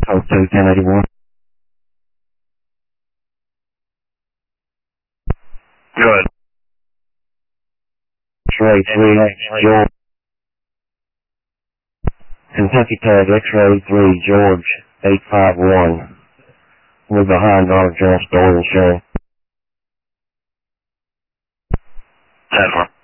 Code 2, 1081. Good. X-ray 3, George. Kentucky tag X-ray 3, George 851. We're behind Dollar General store and sharing. 10-4.